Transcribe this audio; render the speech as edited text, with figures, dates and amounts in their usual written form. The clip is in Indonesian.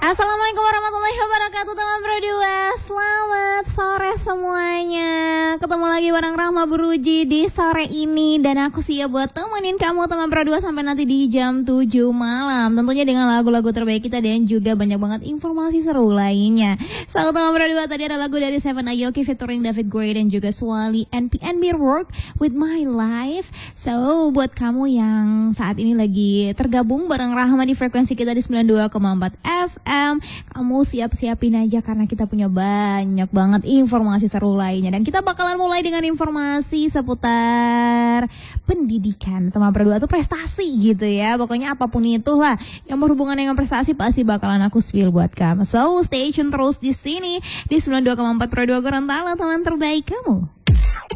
Assalamualaikum warahmatullahi wabarakatuh teman berdua. Selamat sore semuanya. Ketemu lagi bareng Rahma Beruji di sore ini. Dan aku siap buat temenin kamu teman berdua sampai nanti di jam 7 malam. Tentunya dengan lagu-lagu terbaik kita dan juga banyak banget informasi seru lainnya. So teman berdua, tadi ada lagu dari Seven Aoki featuring David Gray dan juga Swali NPNB Work With My Life. So buat kamu yang saat ini lagi tergabung bareng Rahma di frekuensi kita di 92,4 FM, kamu siap-siapin aja karena kita punya banyak banget informasi seru lainnya. Dan kita bakalan mulai dengan informasi seputar pendidikan. Teman berdua tuh prestasi gitu ya. Pokoknya apapun itulah yang berhubungan dengan prestasi pasti bakalan aku spill buat kamu. So stay tune terus di sini di 92,4 Pro 2 Gorontalo, teman terbaik kamu.